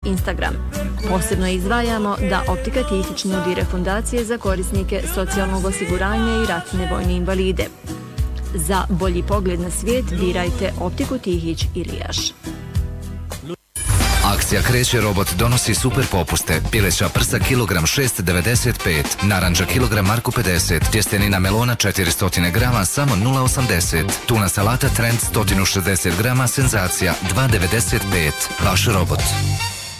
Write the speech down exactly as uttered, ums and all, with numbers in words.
Instagram. Posebno izdvajamo da Optika Tihić nudi refundacije za korisnike socijalnog osiguranja i ratne vojne invalide. Za bolji pogled na svijet birajte Optiku Tihić i Rijaš. Akcija Kreće robot donosi super popuste. Pileća prsa kilogram šest devedeset pet, naranđa kilogram marku pedeset, tjestenina melona četiristo grama samo nula osamdeset, tuna salata Trend sto šezdeset grama senzacija dva devedeset pet. Vaš robot.